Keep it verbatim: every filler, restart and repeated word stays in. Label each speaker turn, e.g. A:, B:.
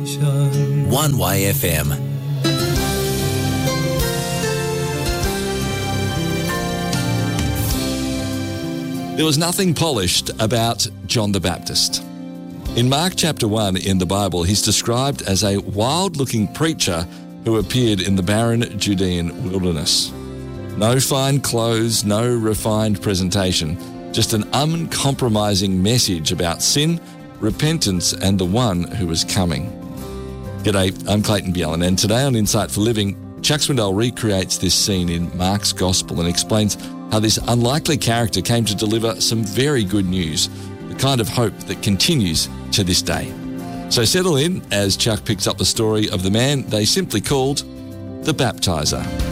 A: One Way F M. There was nothing polished about John the Baptist. In Mark chapter one in the Bible, he's described as a wild-looking preacher who appeared in the barren Judean wilderness. No fine clothes, no refined presentation, just an uncompromising message about sin, repentance, and the one who was coming. G'day, I'm Clayton Bjellan, and today on Insight for Living, Chuck Swindoll recreates this scene in Mark's Gospel and explains how this unlikely character came to deliver some very good news, the kind of hope that continues to this day. So settle in as Chuck picks up the story of the man they simply called the Baptizer.